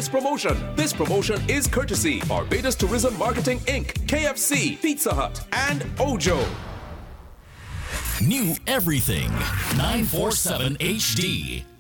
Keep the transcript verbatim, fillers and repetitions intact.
this promotion. This promotion is courtesy Barbados Tourism Marketing Incorporated, K F C, Pizza Hut, and Ojo. New everything. nine forty-seven H D.